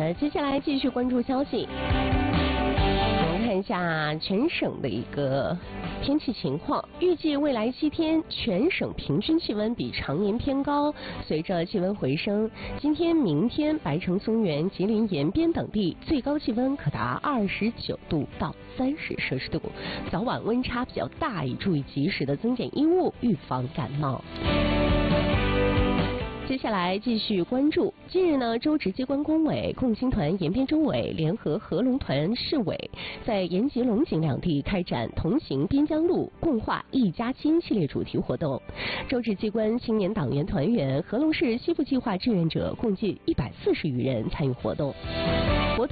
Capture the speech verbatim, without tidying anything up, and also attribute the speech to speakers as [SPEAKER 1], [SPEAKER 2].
[SPEAKER 1] 的，接下来继续关注消息。我们看一下全省的一个天气情况，预计未来七天全省平均气温比常年偏高。随着气温回升，今天、明天白城、松原、吉林延边等地最高气温可达二十九度到三十摄氏度，早晚温差比较大，宜注意及时的增减衣物，预防感冒。接下来继续关注，近日呢，州直机关工委、共青团延边州委联合合龙团市委，在延吉、龙井两地开展同行边疆路，共话一家亲系列主题活动。州直机关青年党员团员、合龙市西部计划志愿者共计一百四十余人参与活动。